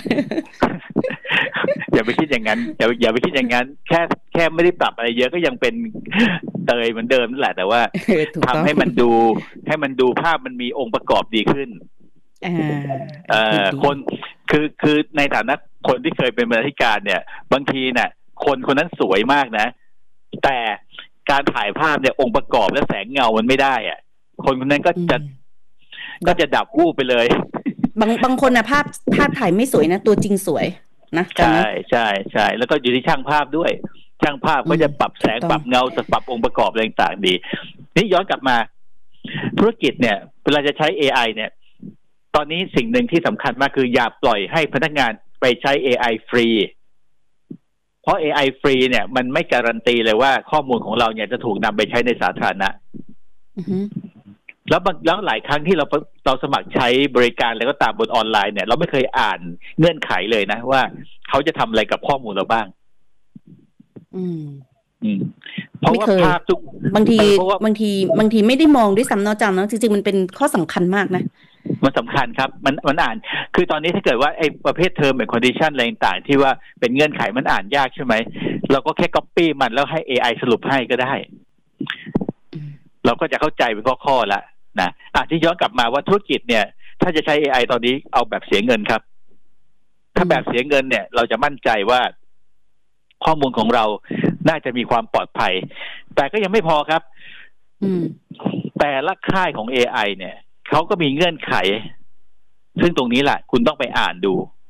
อย่าไปคิดอย่างนั้นอย่าอย่าไปคิดอย่างนั้นแค่แค่ไม่ได้ปรับอะไรเยอะก็ยังเป็นเตยเหมือนเดิมนั่นแหละแต่ว่าทำให้มันดูให้มันดูภาพมันมีองค์ประกอบดีขึ้นเอ่อคนคือคือในฐานะคนที่เคยเป็นบรรณาธิการเนี่ยบางทีเนี่ยคนคนนั้นสวยมากนะแต่การถ่ายภาพเนี่ยองค์ประกอบและแสงเงามันไม่ได้อ่ะคนคนนั้นก็จะก็จะดับวูบไปเลยบางบางคนนะภาพภาพถ่ายไม่สวยนะตัวจริงสวยนะใช่ใช่ใช่แล้วก็อยู่ที่ช่างภาพด้วยช่างภาพก็จะปรับแสงปรับเงาปรับองค์ประกอบอะไรต่างๆดีนี่ย้อนกลับมาธุรกิจเนี่ยเวลาจะใช้ เอ ไอ เนี่ยตอนนี้สิ่งหนึ่งที่สำคัญมากคืออย่าปล่อยให้พนักงานไปใช้ เอ ไอ ฟรีเพราะ เอ ไอ ฟรีเนี่ยมันไม่การันตีเลยว่าข้อมูลของเราเนี่ยจะถูกนำไปใช้ในสาธารณะแล้วบางแล้วหลายครั้งที่เราเราสมัครใช้บริการแล้วก็ตามบนออนไลน์เนี่ยเราไม่เคยอ่านเงื่อนไขเลยนะว่าเขาจะทำอะไรกับข้อมูลเราบ้างอืมอืมเพราะว่าภาพทุกบางทีบางทีบางทีไม่ได้มองด้วยซ้ำเนาะจังเนาะจริงๆมันเป็นข้อสำคัญมากนะมันสำคัญครับมันมันอ่านคือตอนนี้ถ้าเกิดว่าไอ้ประเภท term and condition อะไรต่างๆที่ว่าเป็นเงื่อนไขมันอ่านยากใช่ไหมเราก็แค่ copy มันแล้วให้ เอ ไอ สรุปให้ก็ได้เราก็จะเข้าใจเป็นข้อๆแล้วนะอ่ะที่ย้อนกลับมาว่าธุรกิจเนี่ยถ้าจะใช้ เอ ไอ ตอนนี้เอาแบบเสียเงินครับถ้าแบบเสียเงินเนี่ยเราจะมั่นใจว่าข้อมูลของเราน่าจะมีความปลอดภัยแต่ก็ยังไม่พอครับแต่ละค่ายของ เอ ไอ เนี่ยเขาก็มีเงื่อนไขซึ่งตรงนี้แหละคุณต้องไปอ่านดู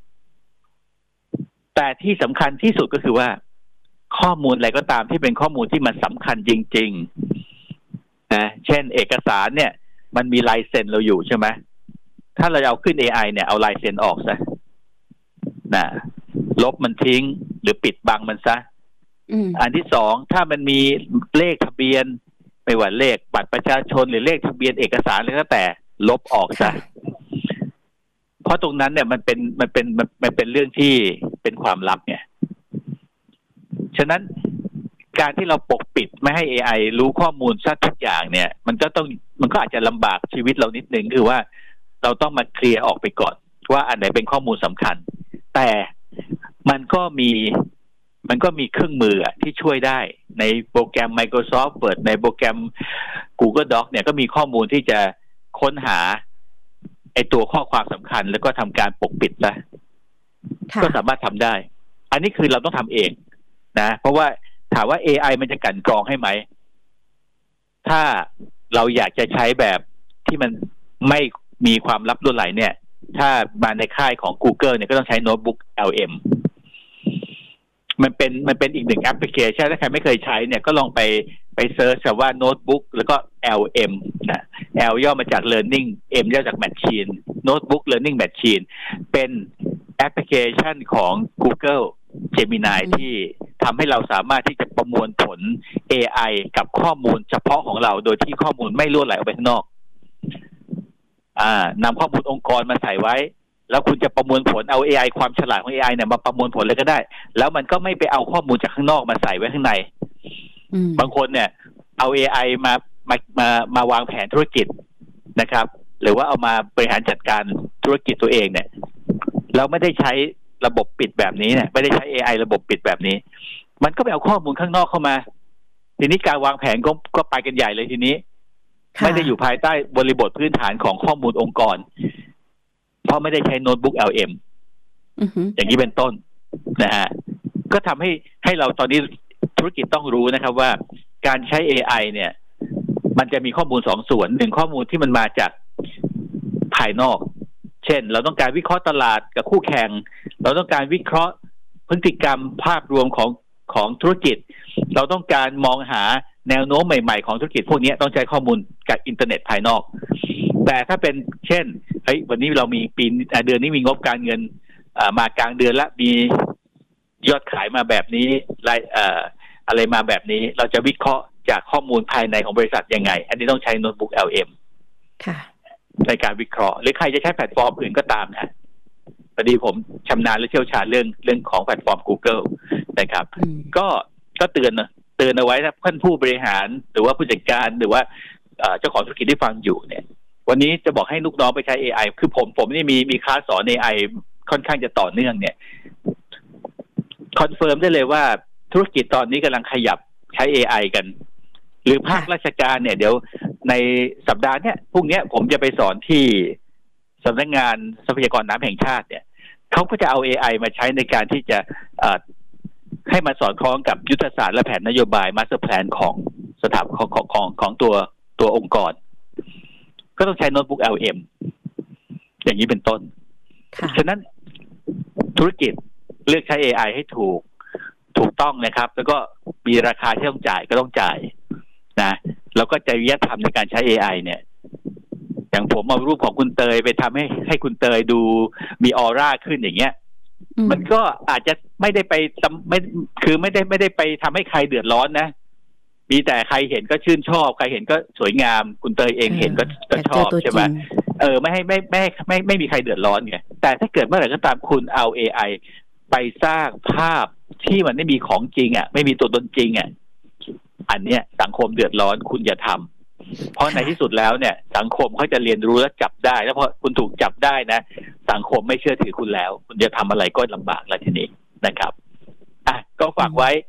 แต่ที่สำคัญที่สุดก็คือว่าข้อมูลอะไรก็ตามที่เป็นข้อมูลที่มันสำคัญจริงๆนะเช่นเอกสารเนี่ยมันมีลายเซ็นเราอยู่ใช่ไหมถ้าเราเอาขึ้น เอ ไอ เนี่ยเอาลายเซ็นออกซะนะลบมันทิ้งหรือปิดบังมันซะอันที่สองถ้ามันมีเลขทะเบียนไม่ว่าเลขบัตรประชาชนหรือเลขทะเบียนเอกสารอะไรก็แต่ลบออกซะเพราะตรงนั้นเนี่ยมันเป็นมันเป็นมันเป็นเรื่องที่เป็นความลับเนี่ยฉะนั้นการที่เราปกปิดไม่ให้ เอ ไอ รู้ข้อมูลซะทุกอย่างเนี่ยมันก็ต้องมันก็อาจจะลำบากชีวิตเรานิดนึงคือว่าเราต้องมาเคลียร์ออกไปก่อนว่าอันไหนเป็นข้อมูลสำคัญแต่มันก็มีมันก็มีเครื่องมือที่ช่วยได้ในโปรแกรม Microsoft Word ในโปรแกรม Google Docs เนี่ยก็มีข้อมูลที่จะค้นหาไอตัวข้อความสำคัญแล้วก็ทำการปกปิดซะก็สามารถทำได้อันนี้คือเราต้องทำเองนะเพราะว่าถามว่า เอ ไอ มันจะกลั่นกรองให้ไหมถ้าเราอยากจะใช้แบบที่มันไม่มีความลับล้นไหลเนี่ยถ้ามาในค่ายของ Google เนี่ยก็ต้องใช้โน้ตบุ๊ก แอล เอ็ม มันเป็นมันเป็นอีกหนึ่งแอปพลิเคชันถ้าใครไม่เคยใช้เนี่ยก็ลองไปไปเซิร์ชคำว่าโน้ตบุ๊กแล้วก็ แอล เอ็ม นะ L ย่อมาจาก Learning M ย่อจาก Machine Notebook Learning Machine เป็นแอปพลิเคชันของ Google Gemini ที่ทำให้เราสามารถที่จะประมวลผล เอ ไอ กับข้อมูลเฉพาะของเราโดยที่ข้อมูลไม่รั่วไหลออกไปข้างนอกอ่านำข้อมูลองค์กรมาใส่ไว้แล้วคุณจะประมวลผลเอา เอ ไอ ความฉลาดของ เอ ไอ เนี่ยมาประมวลผลเลยก็ได้แล้วมันก็ไม่ไปเอาข้อมูลจากข้างนอกมาใส่ไว้ข้างในบางคนเนี่ยเอา เอ ไอ มามามามาวางแผนธุรกิจนะครับหรือว่าเอามาบริหารจัดการธุรกิจตัวเองเนี่ยแล้วไม่ได้ใช้ระบบปิดแบบนี้เนี่ยไม่ได้ใช้ เอ ไอ ระบบปิดแบบนี้มันก็ไปเอาข้อมูลข้างนอกเข้ามาทีนี้การวางแผนก็ก็ไปกันใหญ่เลยทีนี้ไม่ได้อยู่ภายใต้บริบทพื้นฐานของข้อมูลองค์กรเพราะไม่ได้ใช้โน้ตบุ๊ก แอล เอ็ม อย่างนี้เป็นต้นนะฮะก็ทำให้ให้เราตอนนี้ธุรกิจต้องรู้นะครับว่าการใช้ เอ ไอ เนี่ยมันจะมีข้อมูลสองส่วนหนึ่งข้อมูลที่มันมาจากภายนอกเช่นเราต้องการวิเคราะห์ตลาดกับคู่แข่งเราต้องการวิเคราะห์พฤติกรรมภาพรวมของของธุรกิจเราต้องการมองหาแนวโน้มใหม่ๆของธุรกิจพวกนี้ต้องใช้ข้อมูลจากอินเทอร์เน็ตภายนอกแต่ถ้าเป็นเช่นเฮ้ยวันนี้เรามีปีเดือนนี้มีงบการเงินมากลางเดือนละมียอดขายมาแบบนี้รายอะไรมาแบบนี้เราจะวิเคราะห์จากข้อมูลภายในของบริษัทยังไงอันนี้ต้องใช้โน้ตบุ๊ก แอล เอ็มค่ะในการวิเคราะห์หรือใครจะใช้แพลตฟอร์มอื่นก็ตามนะพอดีผมชำนาญและเชี่ยวชาญเรื่องเรื่องของแพลตฟอร์ม Google นะครับก็ก็เตือนนะเตือนเอาไว้ถ้าท่านผู้บริหารหรือว่าผู้จัดการหรือว่าเจ้าของธุรกิจที่ฟังอยู่เนี่ยวันนี้จะบอกให้ลูกน้องไปใช้ เอ ไอ คือผมผมนี่มีมีคลาสสอน เอ ไอ ค่อนข้างจะต่อเนื่องเนี่ยคอนเฟิร์มได้เลยว่าธุรกิจตอนนี้กำลังขยับใช้ เอ ไอ กันหรือภาคราชการเนี่ยเดี๋ยวในสัปดาห์เนี้ยพรุ่งนี้ผมจะไปสอนที่สำนักงานทรัพยากรน้ำแห่งชาติเนี่ยเขาก็จะเอา เอ ไอ มาใช้ในการที่จะให้มาสอดคล้องกับยุทธศาสตร์และแผนนโยบายมาสเตอร์แพลนของสถาบันของของของของตัวตัวองค์กรก็ต้องใช้โน้ตบุ๊ก แอล เอ็ม อย่างนี้เป็นต้นฉะนั้นธุรกิจเลือกใช้ เอ ไอ ให้ถูกถูกต้องนะครับแล้วก็มีราคาที่ต้องจ่ายก็ต้องจ่ายนะแล้วก็จริยธรรมในการใช้ เอ ไอ เนี่ยอย่างผมเอารูปของคุณเตยไปทำให้ให้คุณเตยดูมีออร่าขึ้นอย่างเงี้ยมันก็อาจจะไม่ได้ไปไม่คือไม่ได้ไม่ได้ไปทำให้ใครเดือดร้อนนะมีแต่ใครเห็นก็ชื่นชอบใครเห็นก็สวยงามคุณเตยเองเห็นก็ก็ชอบใช่ไหมเออไม่ให้ไม่ไม่ไม่ไม่มีใครเดือดร้อนไงแต่ถ้าเกิดเมื่อไหร่ก็ตามคุณเอา เอ ไอ ไปสร้างภาพที่มันไม่มีของจริงอ่ะไม่มีตัวตนจริงอ่ะอันเนี้ยสังคมเดือดร้อนคุณอย่าทำเพราะในที่สุดแล้วเนี่ยสังคมเขาจะเรียนรู้และจับได้แล้วพอคุณถูกจับได้นะสังคมไม่เชื่อถือคุณแล้วคุณจะทำอะไรก็ลำบากแล้วทีนี้นะครับอ่ะก็ฝากไว้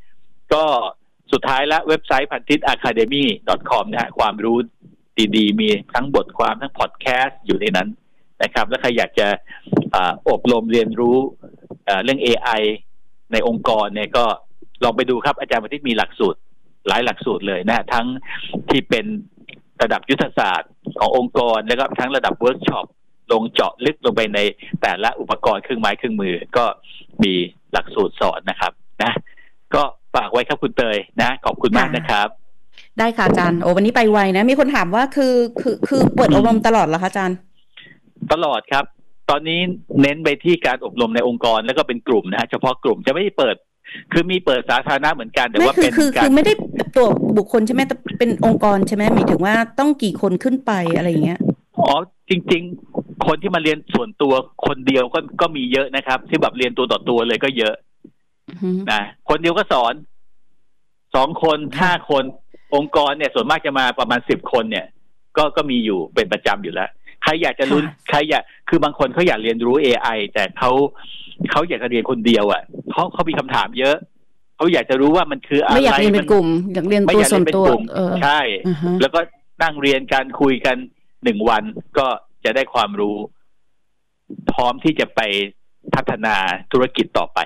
ก็สุดท้ายแล้วเว็บไซต์พันทิป อะคาเดมี่ ดอท คอม นะฮะความรู้ดีๆมีทั้งบทความทั้งพอดแคสต์อยู่ในนั้นนะครับแล้วใครอยากจะอบรมเรียนรู้เรื่อง เอ ไอ ในองค์กรเนี่ยก็ลองไปดูครับอาจารย์พันทิปมีหลักสูตรหลายหลักสูตรเลยนะทั้งที่เป็นระดับยุทธศาสตร์ขององค์กรแล้วก็ทั้งระดับเวิร์กช็อปลงเจาะลึกลงไปในแต่ละอุปกรณ์เครื่องไม้เครื่องมือก็มีหลักสูตรสอนนะครับนะก็ฝากไว้ครับคุณเตยนะขอบคุณมากนะครับได้ค่ะอาจารย์โอ้วันนี้ไปไวนะมีคนถามว่าคือคือคือเปิดอบรมตลอดเหรอคะอาจารย์ตลอดครับตอนนี้เน้นไปที่การอบรมในองค์กรแล้วก็เป็นกลุ่มนะฮะเฉพาะกลุ่มจะไม่ได้เปิดคือมีเปิดสาธารณะเหมือนกันแต่ว่าเป็นคือคือไม่ได้ตัวบุคคลใช่ไหมเป็นองค์กรใช่ไหมหมายถึงว่าต้องกี่คนขึ้นไปอะไรอย่างเงี้ยอ๋อจริงๆคนที่มาเรียนส่วนตัวคนเดียวก็ก็มีเยอะนะครับที่แบบเรียนตัวต่อตัวเลยก็เยอะนะคนเดียวก็สอนสองคนห้าคนองค์กรเนี่ยส่วนมากจะมาประมาณสิบคนเนี่ยก็ก็มีอยู่เป็นประจำอยู่แล้วใครอยากจะรู้ใครอยากคือบางคนเขาอยากเรียนรู้ เอ ไอ แต่เขาเขาอยากจะเรียนคนเดียวอ่ะเขาเขามีคำถามเยอะเขาอยากจะรู้ว่ามันคืออะไรไม่อยากเรียนเป็นกลุ่มอยากเรียนตัวส่วนตัวใช่แล้วก็นั่งเรียนการคุยกันหนึ่งวันก็จะได้ความรู้พร้อมที่จะไปพัฒนาธุรกิจต่อไป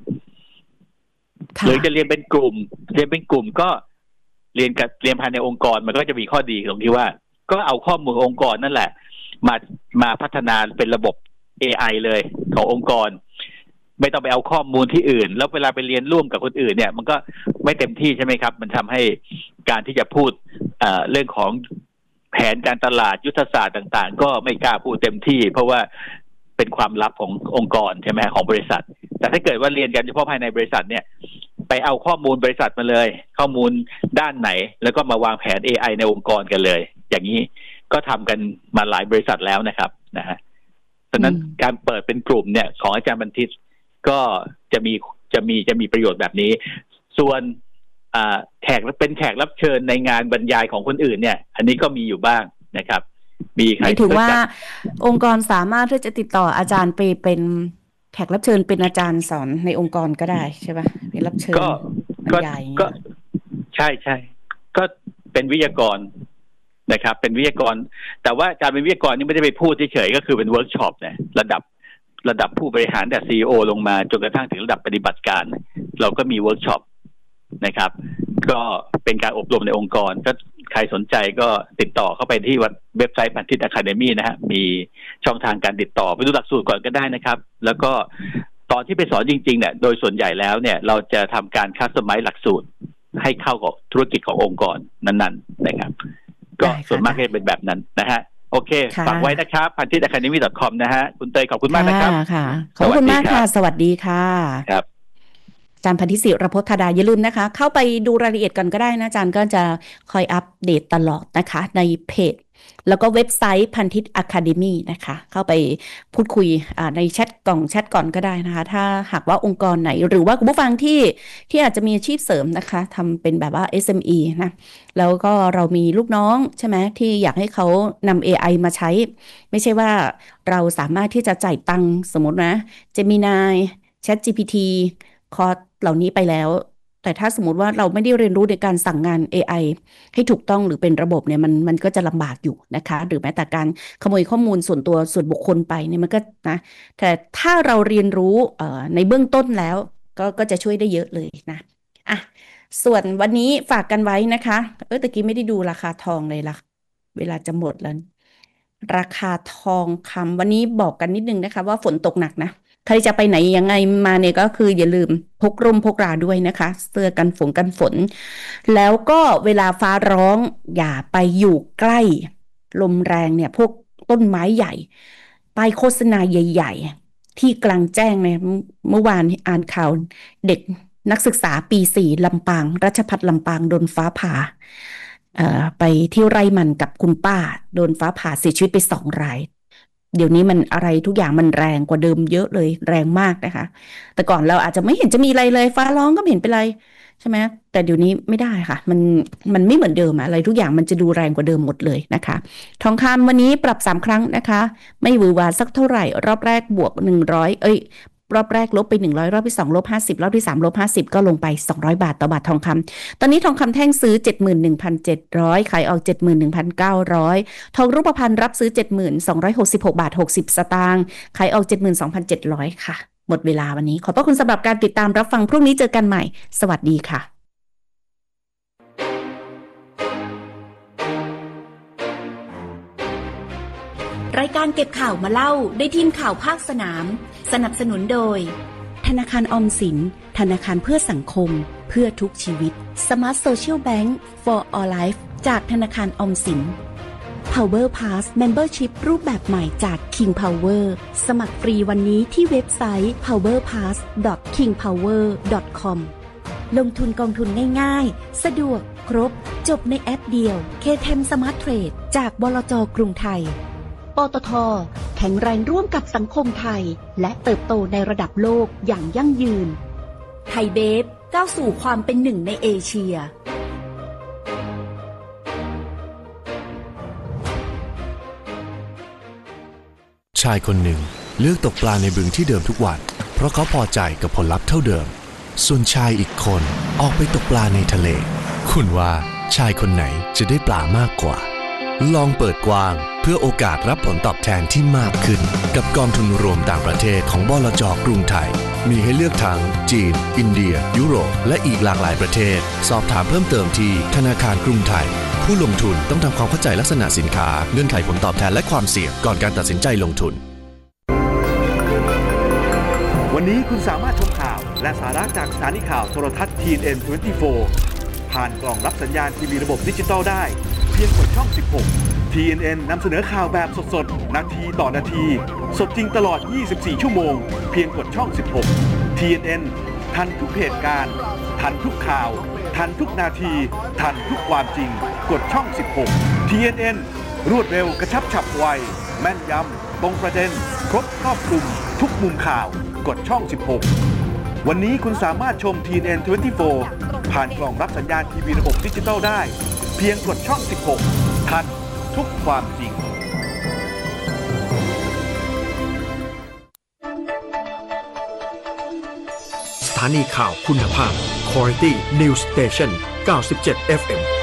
หรือจะเรียนเป็นกลุ่มเรียนเป็นกลุ่มก็เรียนกับเรียนภายในองค์กรมันก็จะมีข้อดีตรงที่ว่าก็เอาข้อมูลองค์กรนั่นแหละมามาพัฒนาเป็นระบบ เอ ไอ เลยขององค์กรไม่ต้องไปเอาข้อมูลที่อื่นแล้วเวลาไปเรียนร่วมกับคนอื่นเนี่ยมันก็ไม่เต็มที่ใช่ไหมครับมันทำให้การที่จะพูดเอ่อเรื่องของแผนการตลาดยุทธศาสตร์ต่างๆก็ไม่กล้าพูดเต็มที่เพราะว่าเป็นความลับขององค์กรใช่ไหมของบริษัทแต่ถ้าเกิดว่าเรียนกันเฉพาะภายในบริษัทเนี่ยไปเอาข้อมูลบริษัทมาเลยข้อมูลด้านไหนแล้วก็มาวางแผน เอ ไอ ในองค์กรกันเลยอย่างนี้ก็ทำกันมาหลายบริษัทแล้วนะครับนะฮะฉะนั้นการเปิดเป็นกลุ่มเนี่ยของอาจารย์บัณฑิตก็จะมีจะมีจะมีประโยชน์แบบนี้ส่วนแขกเป็นแขกรับเชิญในงานบรรยายของคนอื่นเนี่ยอันนี้ก็มีอยู่บ้างนะครับมีใครถือว่าองค์กรสามารถที่จะติดต่ออาจารย์ไปเป็นแขกรับเชิญเป็นอาจารย์สอนในองค์กรก็ได้ใช่ป่ะเป็นรับเชิญบรรยายก็ใช่ใช่ก็เป็นวิทยากรนะครับเป็นวิทยากรแต่ว่าการเป็นวิทยากรนี่ไม่ได้ไปพูดเฉยๆก็คือเป็นเวิร์กช็อปเนี่ยระดับระดับผู้บริหารแต่ ซี อี โอ ลงมาจนกระทั่งถึงระดับปฏิบัติการเราก็มีเวิร์กช็อปนะครับก็เป็นการอบรมในองค์กรก็ใครสนใจก็ติดต่อเข้าไปที่เว็บไซต์พันทิป อะคาเดมี่นะฮะมีช่องทางการติดต่อไปดูหลักสูตรก่อนก็ได้นะครับแล้วก็ตอนที่ไปสอนจริงๆเนี่ยโดยส่วนใหญ่แล้วเนี่ยเราจะทำการคัสตอมไมซ์หลักสูตรให้เข้ากับธุรกิจขององค์กรนั้นๆนะครับก็ส่วนมากจะเป็นแบบนั้นนะฮะโอเคฝากไว้นะครับพันทิป อะคาเดมี่ ดอท คอม นะฮะคุณเตยขอบคุณมากนะครับค่ะขอบคุณมากค่ะสวัสดีค่ะครับอาจารย์พันธิศิรพจน์ธาดาอย่าลืมนะคะเข้าไปดูรายละเอียดกันก็ได้นะอาจารย์ก็จะคอยอัปเดตตลอดนะคะในเพจแล้วก็เว็บไซต์พันทิป อะคาเดมี่นะคะเข้าไปพูดคุยในแชทกล่องแชทก่อนก็ได้นะคะถ้าหากว่าองค์กรไหนหรือว่าคุณผู้ฟังที่ที่อาจจะมีอาชีพเสริมนะคะทำเป็นแบบว่า เอส เอ็ม อี นะแล้วก็เรามีลูกน้องใช่ไหมที่อยากให้เขานำ เอ ไอ มาใช้ไม่ใช่ว่าเราสามารถที่จะจ่ายตังค์สมมตินะ Gemini ChatGPT คอร์สเหล่านี้ไปแล้วแต่ถ้าสมมติว่าเราไม่ได้เรียนรู้ในการสั่งงาน เอ ไอ ให้ถูกต้องหรือเป็นระบบเนี่ยมันมันก็จะลำบากอยู่นะคะหรือแม้แต่การขโมยข้อมูลส่วนตัวส่วนบุคคลไปเนี่ยมันก็นะแต่ถ้าเราเรียนรู้เอ่อในเบื้องต้นแล้วก็ก็จะช่วยได้เยอะเลยนะอ่ะส่วนวันนี้ฝากกันไว้นะคะเออตะกี้ไม่ได้ดูราคาทองเลยล่ะเวลาจะหมดแล้วราคาทองคำวันนี้บอกกันนิดนึงนะคะว่าฝนตกหนักนะใครจะไปไหนยังไงมาเนี่ยก็คืออย่าลืมพกร่มพกราด้วยนะคะเสื้อกันฝนกันฝนแล้วก็เวลาฟ้าร้องอย่าไปอยู่ใกล้ลมแรงเนี่ยพวกต้นไม้ใหญ่ป้ายโฆษณาใหญ่ๆที่กลางแจ้งเนี่ยเมื่อวานอ่านข่าวเด็กนักศึกษาปีสี่ลำปางรัชภัฏลำปางโดนฟ้าผ่าเอ่อไปที่ไร่มันกับคุณป้าโดนฟ้าผ่าเสียชีวิตไปสองรายเดี๋ยวนี้มันอะไรทุกอย่างมันแรงกว่าเดิมเยอะเลยแรงมากนะคะแต่ก่อนเราอาจจะไม่เห็นจะมีอะไรเลยฟ้าร้องก็ไม่เห็นเป็นไรใช่ไหมแต่เดี๋ยวนี้ไม่ได้ค่ะมันมันไม่เหมือนเดิมอะไรทุกอย่างมันจะดูแรงกว่าเดิมหมดเลยนะคะทองคำวันนี้ปรับสามครั้งนะคะไม่หวือหวาสักเท่าไหร่รอบแรกบวกหนึ่งร้อยเอ้ยรอบแรกลบไปหนึ่งร้อยรอบที่สองลบห้าสิบรอบที่สามลบห้าสิบก็ลงไปสองร้อยบาทต่อบาททองคำตอนนี้ทองคำแท่งซื้อ เจ็ดหมื่นหนึ่งพันเจ็ดร้อย ขายออก เจ็ดหมื่นหนึ่งพันเก้าร้อย ทองรูปพรรณรับซื้อ เจ็ดหมื่นสองร้อยหกสิบหกบาทหกสิบสตางค์ขายออก เจ็ดหมื่นสองพันเจ็ดร้อย ค่ะหมดเวลาวันนี้ขอบพระคุณสำหรับการติดตามรับฟังพรุ่งนี้เจอกันใหม่สวัสดีค่ะรายการเก็บข่าวมาเล่าด้วยทีมข่าวภาคสนามสนับสนุนโดยธนาคารออมสินธนาคารเพื่อสังคมเพื่อทุกชีวิต Smart Social Bank for All Life จากธนาคารออมสิน Power Pass Membership รูปแบบใหม่จาก King Power สมัครฟรีวันนี้ที่เว็บไซต์ พาวเวอร์พาส ดอท คิงพาวเวอร์ ดอท คอม ลงทุนกองทุนง่ายๆสะดวกครบจบในแอปเดียว เค ที อี เอ็ม Smart Trade จากบลจ.กรุงไทยปตท.แข็งแรงร่วมกับสังคมไทยและเติบโตในระดับโลกอย่างยั่งยืนไทยเบฟก้าวสู่ความเป็นหนึ่งในเอเชียชายคนหนึ่งเลือกตกปลาในบึงที่เดิมทุกวันเพราะเขาพอใจกับผลลัพธ์เท่าเดิมส่วนชายอีกคนออกไปตกปลาในทะเลคุณว่าชายคนไหนจะได้ปลามากกว่าลองเปิดกว้างเพื่อโอกาสรับผลตอบแทนที่มากขึ้นกับกองทุนรวมต่างประเทศของบลจ.กรุงไทยมีให้เลือกทั้งจีนอินเดียยุโรปและอีกหลากหลายประเทศสอบถามเพิ่มเติมที่ธนาคารกรุงไทยผู้ลงทุนต้องทำความเข้าใจลักษณะสินค้าเงื่อนไขผลตอบแทนและความเสี่ยงก่อนการตัดสินใจลงทุนวันนี้คุณสามารถชมข่าวและสาระจากสถานีข่าวโทรทัศน์ ที เอ็น เอ็น ยี่สิบสี่ ผ่านกล่องรับสัญญาณทีวีระบบดิจิตอลได้เพียงกดช่องสิบหก ที เอ็น เอ็น นำเสนอข่าวแบบสดๆนาทีต่อนาทีสดจริงตลอดยี่สิบสี่ชั่วโมงเพียงกดช่องสิบหก ที เอ็น เอ็น ทันทุกเหตุการณ์ทันทุกข่าวทันทุกนาทีทันทุกความจริงกดช่องสิบหก ที เอ็น เอ็น รวดเร็วกระชับฉับไวแม่นยำตรงประเด็นครบครอบคลุมทุกมุมข่าวกดช่องสิบหกวันนี้คุณสามารถชม ที เอ็น เอ็น ยี่สิบสี่ ผ่านกล่องรับสัญญาณทีวีระบบดิจิตอลได้เพียงกดช่องสิบหกทันทุกความจริงสถานีข่าวคุณภาพ Quality News Station เก้าสิบเจ็ด เอฟ เอ็ม